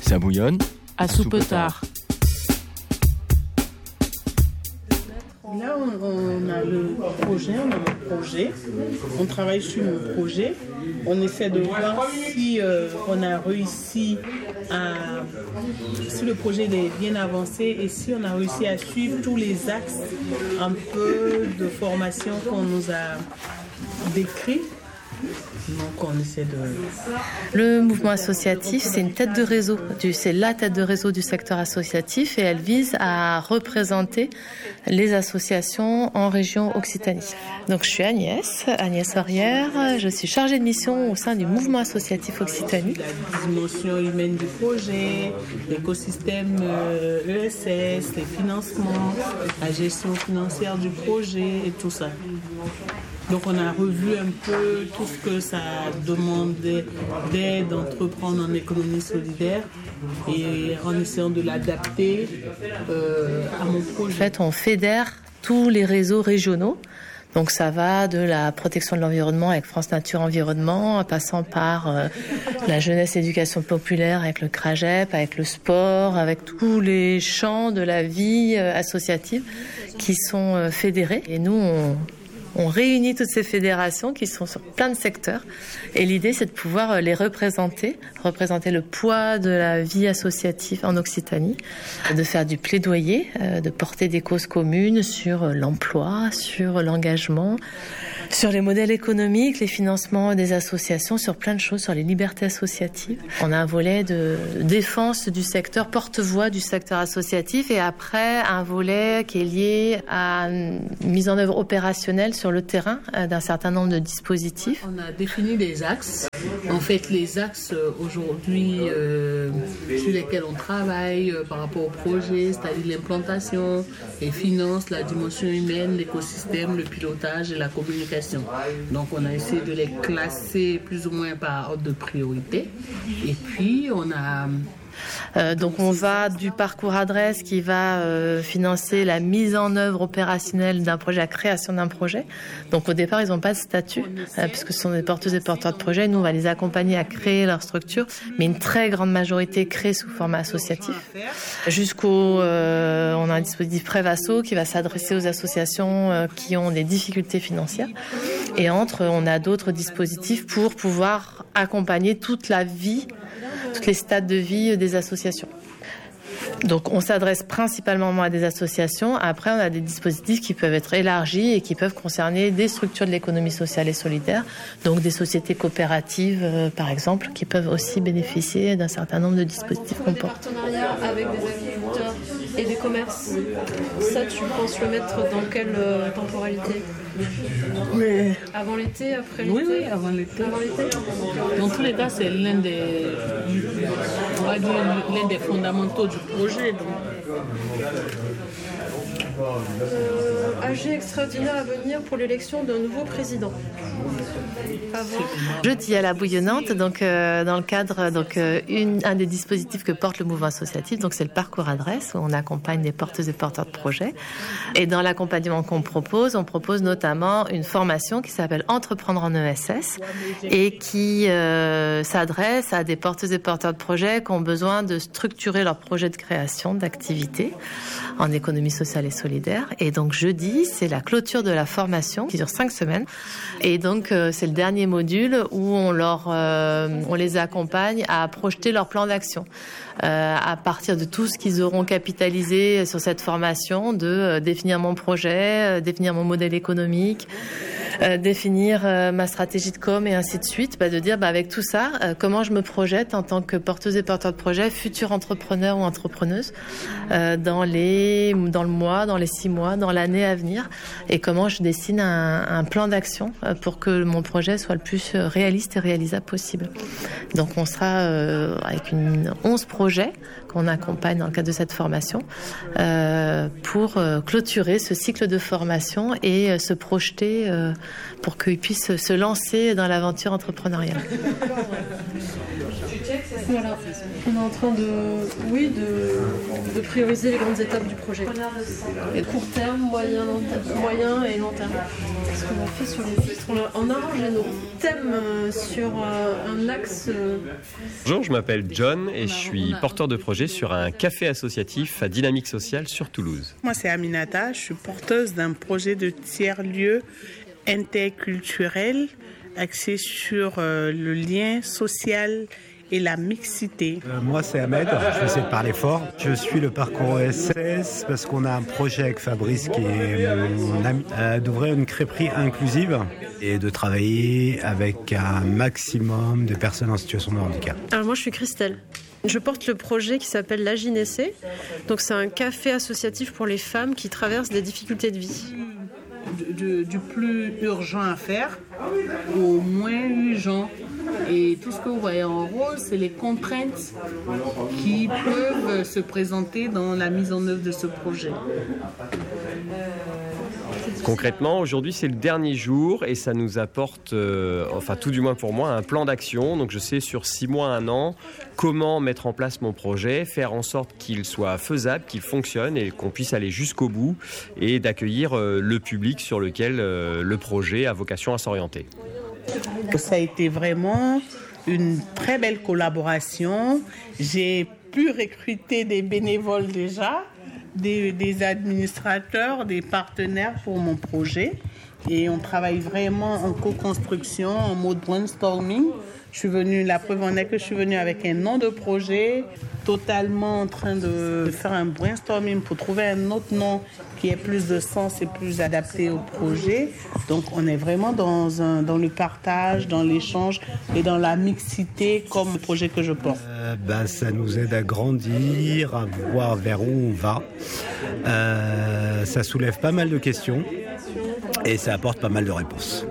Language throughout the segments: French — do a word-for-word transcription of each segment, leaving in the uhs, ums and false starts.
Ça bouillonne à Soupetard. Là, on, on a le projet, on a mon projet, on travaille sur mon projet, on essaie de voir si euh, on a réussi à, si le projet est bien avancé et si on a réussi à suivre tous les axes un peu de formation qu'on nous a décrits. Donc on essaie de... Le mouvement associatif, c'est une tête de réseau, du, c'est la tête de réseau du secteur associatif et elle vise à représenter les associations en région Occitanie. Donc je suis Agnès, Agnès Aurière, je suis chargée de mission au sein du mouvement associatif Occitanie. La dimension humaine du projet, l'écosystème euh, E S S, les financements, la gestion financière du projet et tout ça. Donc on a revu un peu tout ce que ça demandait d'aide d'entreprendre en économie solidaire et en essayant de l'adapter euh, à mon projet. En fait, on fédère tous les réseaux régionaux. Donc ça va de la protection de l'environnement avec France Nature Environnement, en passant par euh, la jeunesse éducation populaire avec le CRAGEP, avec le sport, avec tous les champs de la vie euh, associative qui sont euh, fédérés. Et nous, on... On réunit toutes ces fédérations qui sont sur plein de secteurs et l'idée c'est de pouvoir les représenter, représenter le poids de la vie associative en Occitanie, de faire du plaidoyer, de porter des causes communes sur l'emploi, sur l'engagement, sur les modèles économiques, les financements des associations, sur plein de choses, sur les libertés associatives. On a un volet de défense du secteur, porte-voix du secteur associatif et après un volet qui est lié à une mise en œuvre opérationnelle sur le terrain d'un certain nombre de dispositifs. On a défini des axes. En fait, les axes aujourd'hui euh, sur lesquels on travaille euh, par rapport au projet, c'est-à-dire l'implantation, les finances, la dimension humaine, l'écosystème, le pilotage et la communication. Donc on a essayé de les classer plus ou moins par ordre de priorité. Et puis on a... Euh, donc on va du parcours adresse qui va euh, financer la mise en œuvre opérationnelle d'un projet, la création d'un projet. Donc au départ ils n'ont pas de statut euh, puisque ce sont des porteuses et porteurs de projets. Nous on va les accompagner à créer leur structure, mais une très grande majorité crée sous format associatif. Jusqu'au, euh, on a un dispositif Prévasso qui va s'adresser aux associations euh, qui ont des difficultés financières. Et entre on a d'autres dispositifs pour pouvoir accompagner toute la vie, toutes les stades de vie des associations. Donc on s'adresse principalement à des associations. Après, on a des dispositifs qui peuvent être élargis et qui peuvent concerner des structures de l'économie sociale et solidaire, donc des sociétés coopératives, euh, par exemple, qui peuvent aussi bénéficier d'un certain nombre de dispositifs qu'on porte. Des partenariats avec des agriculteurs et des commerces, ça, tu penses le mettre dans quelle euh, temporalité ? Mais... Avant l'été, après l'été ? Oui, oui, avant l'été. Avant l'été ? Dans tous les cas, c'est l'un des, on va dire, l'un des fondamentaux du projet. Donc. Euh, A G extraordinaire à venir pour l'élection d'un nouveau président. Avant. Jeudi à la bouillonnante, donc euh, dans le cadre donc euh, une, un des dispositifs que porte le mouvement associatif, donc c'est le parcours adresse où on accompagne des porteuses et porteurs de projets. Et dans l'accompagnement qu'on propose, on propose notamment une formation qui s'appelle Entreprendre en E S S et qui euh, s'adresse à des porteuses et porteurs de projets qui ont besoin de structurer leur projet de création d'activité en économie sociale et solidaire. Et donc jeudi, c'est la clôture de la formation qui dure cinq semaines. Et donc euh, c'est le dernier module où on leur, euh, on les accompagne à projeter leur plan d'action. Euh, à partir de tout ce qu'ils auront capitalisé sur cette formation, de euh, définir mon projet, euh, définir mon modèle économique, euh, définir euh, ma stratégie de com et ainsi de suite, bah, de dire bah, avec tout ça, euh, comment je me projette en tant que porteuse et porteur de projet, futur entrepreneur ou entrepreneuse, euh, dans les, dans le mois, dans les six mois, dans l'année à venir, et comment je dessine un, un plan d'action euh, pour que mon projet soit le plus réaliste et réalisable possible. Donc on sera euh, avec une onze projets qu'on accompagne dans le cadre de cette formation euh, pour euh, clôturer ce cycle de formation et euh, se projeter euh, pour qu'ils puissent se lancer dans l'aventure entrepreneuriale. Voilà. On est en train de, oui, de, de prioriser les grandes étapes du projet. Et court terme, moyen, long terme, moyen et long terme. Ce qu'on a fait sur les filtres, on a, on a arrangé nos thèmes sur un axe. Bonjour, je m'appelle John et je suis porteur de projet sur un café associatif à dynamique sociale sur Toulouse. Moi, c'est Aminata, je suis porteuse d'un projet de tiers-lieu interculturel axé sur euh, le lien social et la mixité. Euh, moi, c'est Ahmed, je vais essayer de parler fort. Je suis le parcours O S S parce qu'on a un projet avec Fabrice qui est mon ami, euh, d'ouvrir une crêperie inclusive et de travailler avec un maximum de personnes en situation de handicap. Alors moi, je suis Christelle. Je porte le projet qui s'appelle La Gynécée. Donc c'est un café associatif pour les femmes qui traversent des difficultés de vie. Du, du plus urgent à faire au moins urgent. Et tout ce que vous voyez en rose, c'est les contraintes qui peuvent se présenter dans la mise en œuvre de ce projet. Concrètement, aujourd'hui, c'est le dernier jour et ça nous apporte, euh, enfin tout du moins pour moi, un plan d'action. Donc je sais sur six mois, un an, comment mettre en place mon projet, faire en sorte qu'il soit faisable, qu'il fonctionne et qu'on puisse aller jusqu'au bout et d'accueillir euh, le public sur lequel euh, le projet a vocation à s'orienter. Ça a été vraiment une très belle collaboration. J'ai pu recruter des bénévoles déjà, des, des administrateurs, des partenaires pour mon projet. Et on travaille vraiment en co-construction, en mode brainstorming. Je suis venue, la preuve en est que je suis venue avec un nom de projet, totalement en train de faire un brainstorming pour trouver un autre nom qui ait plus de sens et plus adapté au projet. Donc on est vraiment dans, un, dans le partage, dans l'échange et dans la mixité comme le projet que je porte. Euh, ben, ça nous aide à grandir, à voir vers où on va. Euh, ça soulève pas mal de questions et ça apporte pas mal de réponses.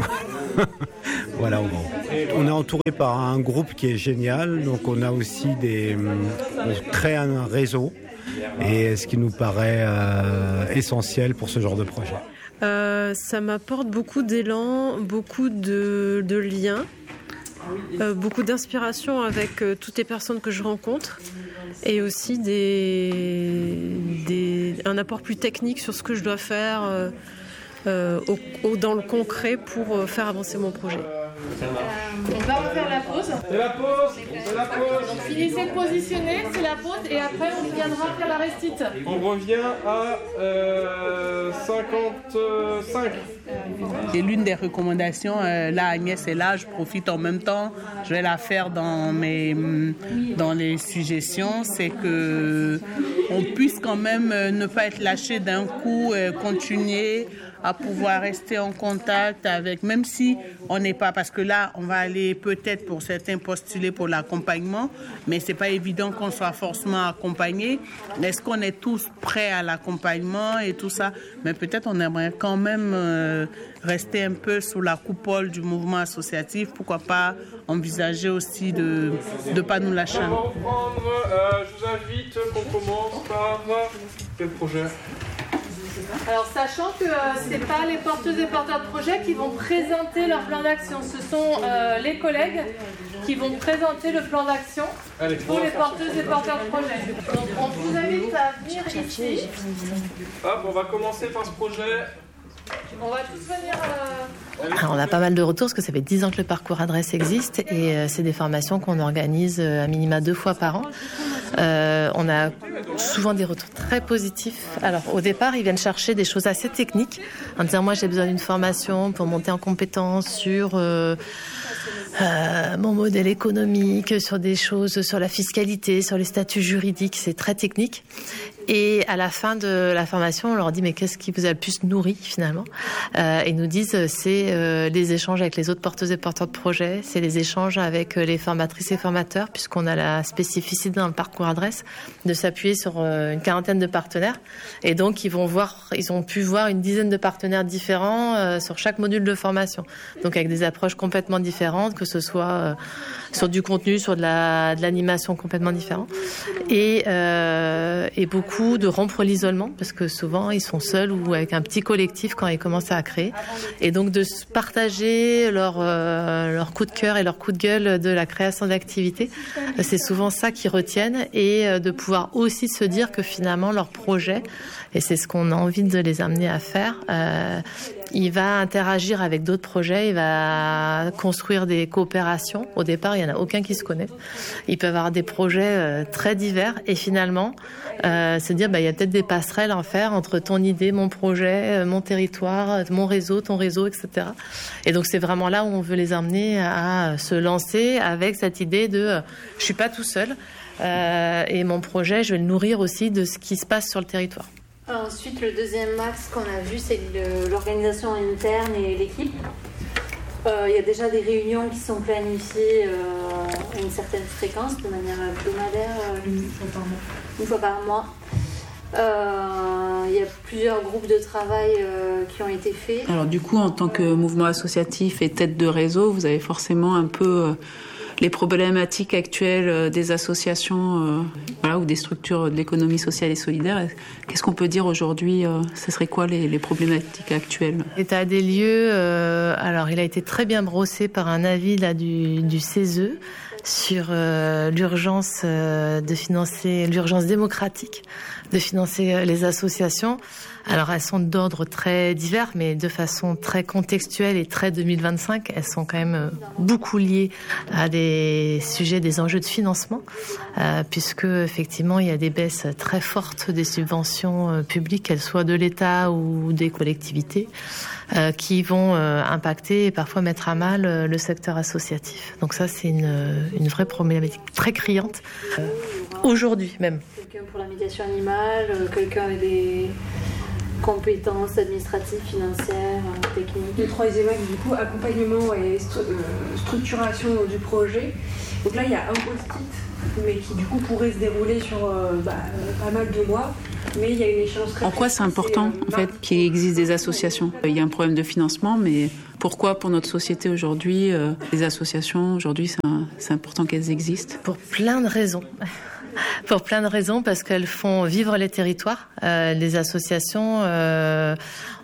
Voilà, en gros. On est entouré par un groupe qui est génial, donc on a aussi des, on crée un réseau, et ce qui nous paraît euh, essentiel pour ce genre de projet. Euh, ça m'apporte beaucoup d'élan, beaucoup de, de liens, euh, beaucoup d'inspiration avec euh, toutes les personnes que je rencontre, et aussi des, des, un apport plus technique sur ce que je dois faire euh, euh, au, au, dans le concret pour euh, faire avancer mon projet. Euh, on va refaire la pause. C'est la pause, c'est la pause. Donc finissez de positionner, c'est la pause et après on viendra faire la restite. On revient à euh, cinquante-cinq. Et l'une des recommandations, euh, là Agnès est là, je profite en même temps, je vais la faire dans, mes, dans les suggestions, c'est que on puisse quand même ne pas être lâché d'un coup, euh, continuer à pouvoir rester en contact avec, même si on n'est pas, parce que là, on va aller peut-être pour certains postuler pour l'accompagnement, mais c'est pas évident qu'on soit forcément accompagné. Est-ce qu'on est tous prêts à l'accompagnement et tout ça? Mais peut-être on aimerait quand même euh, rester un peu sous la coupole du mouvement associatif. Pourquoi pas envisager aussi de ne pas nous lâcher? On va reprendre, euh, je vous invite qu'on commence par quel projet? Alors sachant que euh, ce n'est pas les porteuses et porteurs de projet qui vont présenter leur plan d'action, ce sont euh, les collègues qui vont présenter le plan d'action pour les porteuses et porteurs de projet. Donc on vous invite à venir ici. Hop, on va commencer par ce projet. On va tous venir... Euh... Alors, on a pas mal de retours parce que ça fait dix ans que le parcours adresse existe et euh, c'est des formations qu'on organise euh, à minima deux fois par an. Euh, on a souvent des retours très positifs. Alors au départ, ils viennent chercher des choses assez techniques en disant moi j'ai besoin d'une formation pour monter en compétence sur euh, euh, mon modèle économique, sur des choses, sur la fiscalité, sur les statuts juridiques. C'est très technique. Et à la fin de la formation, on leur dit mais qu'est-ce qui vous a le plus nourri finalement? euh, Ils nous disent c'est euh, les échanges avec les autres porteuses et porteurs de projets, c'est les échanges avec les formatrices et formateurs, puisqu'on a la spécificité dans le parcours adresse de s'appuyer sur euh, une quarantaine de partenaires. Et donc ils vont voir, ils ont pu voir une dizaine de partenaires différents euh, sur chaque module de formation. Donc avec des approches complètement différentes, que que ce soit euh, sur du contenu, sur de, la, de l'animation complètement différente. Et, euh, et beaucoup de rompre l'isolement, parce que souvent ils sont seuls ou avec un petit collectif quand ils commencent à créer. Et donc de partager leur, euh, leur coup de cœur et leur coup de gueule de la création d'activités, c'est souvent ça qu'ils retiennent, et de pouvoir aussi se dire que finalement leur projet, et c'est ce qu'on a envie de les amener à faire, euh, il va interagir avec d'autres projets, il va construire des coopérations. Au départ, il n'y en a aucun qui se connaît. Il peut y avoir des projets euh, très divers, et finalement, euh, se dire, bah, il y a peut-être des passerelles à faire entre ton idée, mon projet, euh, mon territoire, mon réseau, ton réseau, et cetera. Et donc, c'est vraiment là où on veut les amener à se lancer avec cette idée de euh, je suis pas tout seul, euh, et mon projet, je vais le nourrir aussi de ce qui se passe sur le territoire. Ensuite, le deuxième axe qu'on a vu, c'est le, l'organisation interne et l'équipe. Euh, il y a déjà des réunions qui sont planifiées euh, à une certaine fréquence, de manière hebdomadaire, euh, une fois par mois. Une fois par mois. Euh, il y a plusieurs groupes de travail euh, qui ont été faits. Alors du coup, en tant que mouvement associatif et tête de réseau, vous avez forcément un peu euh, les problématiques actuelles euh, des associations euh, voilà, ou des structures de l'économie sociale et solidaire. Qu'est-ce qu'on peut dire aujourd'hui euh, ce serait quoi les, les problématiques actuelles? L'état des lieux, euh, alors il a été très bien brossé par un avis là, du, du C E S E sur euh, l'urgence euh, de financer, l'urgence démocratique de financer les associations. Alors elles sont d'ordre très divers, mais de façon très contextuelle et très deux mille vingt-cinq. Elles sont quand même beaucoup liées à des sujets, des enjeux de financement, euh, puisque effectivement il y a des baisses très fortes des subventions euh, publiques, qu'elles soient de l'État ou des collectivités, euh, qui vont euh, impacter et parfois mettre à mal euh, le secteur associatif. Donc ça c'est une, une vraie problématique très criante euh, aujourd'hui même. Quelqu'un pour la médiation animale, euh, quelqu'un avec des compétences administratives, financières, techniques. Le troisième axe, du coup, accompagnement et stru- euh, structuration du projet. Donc là, il y a un post-it, mais qui du coup pourrait se dérouler sur euh, bah, pas mal de mois. Mais il y a une échéance très En quoi c'est important, euh, en fait, qu'il existe des associations? Il y a un problème de financement, mais pourquoi, pour notre société aujourd'hui, euh, les associations, aujourd'hui, c'est, un, c'est important qu'elles existent? Pour plein de raisons. Pour plein de raisons, parce qu'elles font vivre les territoires. Euh, les associations, euh,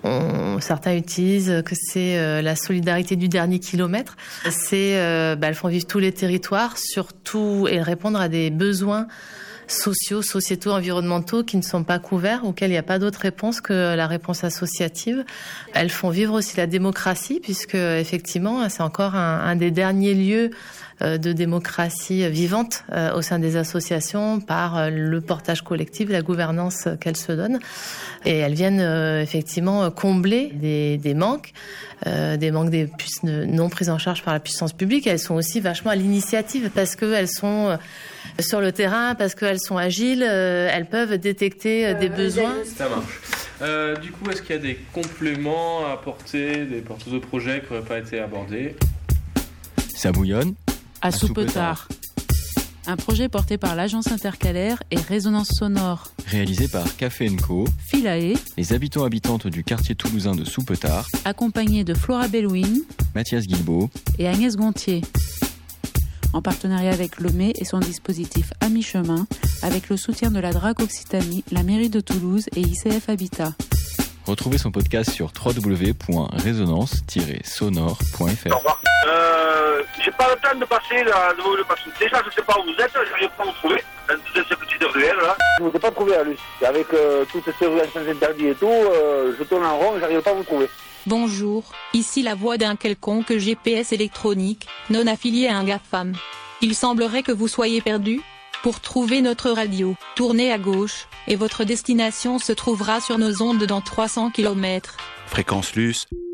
on, certains utilisent que c'est euh, la solidarité du dernier kilomètre. C'est, euh, bah, elles font vivre tous les territoires, surtout, et répondre à des besoins sociaux, sociétaux, environnementaux qui ne sont pas couverts, auxquels il n'y a pas d'autre réponse que la réponse associative. Elles font vivre aussi la démocratie, puisque effectivement, c'est encore un, un des derniers lieux de démocratie vivante euh, au sein des associations par euh, le portage collectif, la gouvernance qu'elles se donnent. Et elles viennent euh, effectivement combler des, des manques, euh, des manques des puces non prises en charge par la puissance publique. Et elles sont aussi vachement à l'initiative parce qu'elles sont euh, sur le terrain, parce qu'elles sont agiles, euh, elles peuvent détecter euh, des besoins. Ça marche. Euh, du coup, est-ce qu'il y a des compléments à apporter, des porteurs de projets qui n'auraient pas été abordés? Ça bouillonne à Soupetard. Un projet porté par l'Agence intercalaire et Résonance sonore. Réalisé par Café Co, Philae, les habitants habitantes du quartier toulousain de Soupetard, accompagné de Flora Bellouin, Mathias Guilbault et Agnès Gontier. En partenariat avec le M E et son dispositif À mi-chemin, avec le soutien de la D R A C Occitanie, la mairie de Toulouse et I C F Habitat. Retrouvez son podcast sur w w w point résonance tiret sonore point f r. Au revoir. Euh, j'ai pas le temps de passer là, de vous le passer. Déjà, je sais pas où vous êtes, j'arrive pas à vous trouver. Dans toutes ces petites ruelles là. Je ne vous ai pas trouvé à lui. Avec euh, toutes ces ruelles sans interdit et tout, euh, je tourne en rond, j'arrive pas à vous trouver. Bonjour, ici la voix d'un quelconque G P S électronique, non affilié à un GAFAM. Il semblerait que vous soyez perdu. Pour trouver notre radio, tournez à gauche, et votre destination se trouvera sur nos ondes dans trois cents kilomètres. Fréquence Luce.